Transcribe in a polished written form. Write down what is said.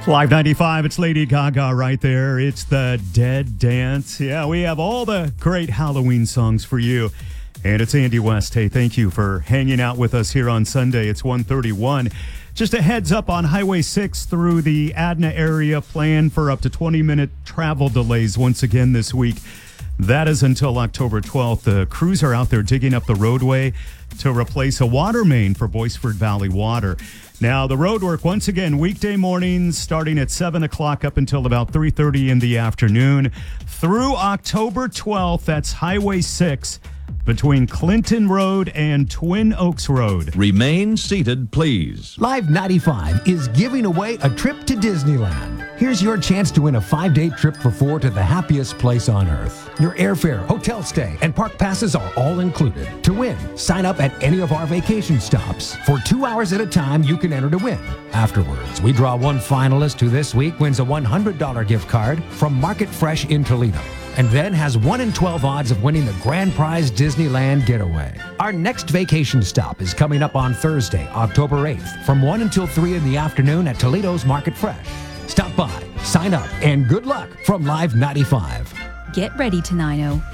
Live 95, it's Lady Gaga right there. It's the Dead Dance. Yeah, we have all the great Halloween songs for you. And it's Andy West. Hey, thank you for hanging out with us here on Sunday. It's 1:31. Just a heads up on Highway 6 through the Adna area, plan for up to 20-minute travel delays once again this week. That is until October 12th. The crews are out there digging up the roadway to replace a water main for Boisford Valley Water. Now, the road work, once again, weekday mornings starting at 7 o'clock up until about 3:30 in the afternoon. Through October 12th, that's Highway 6 between Clinton Road and Twin Oaks Road. Remain seated, please. Live 95 is giving away a trip to Disneyland. Here's your chance to win a 5-day trip for 4 to the happiest place on earth. Your airfare, hotel stay, and park passes are all included. To win, sign up at any of our vacation stops. For 2 hours at a time, you can enter to win. Afterwards, we draw one finalist who this week wins a $100 gift card from Market Fresh in Toledo, and then has 1 in 12 odds of winning the grand prize Disneyland getaway. Our next vacation stop is coming up on Thursday, October 8th, from 1 until 3 in the afternoon at Toledo's Market Fresh. Stop by, sign up, and good luck from Live 95. Get ready to 9-0.